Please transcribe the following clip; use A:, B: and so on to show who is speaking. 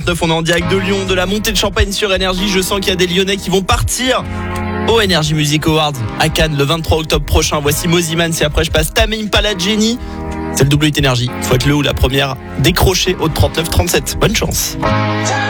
A: On est en direct de Lyon, de la montée de Champagne sur Énergie. Je sens qu'il y a des Lyonnais qui vont partir au Energy Music Awards à Cannes le 23 octobre prochain. Voici Mosiman, et après je passe Tame Impala Jenny. C'est le double hit Énergie. Faut être le ou la première décrochée au 39-37. Bonne chance.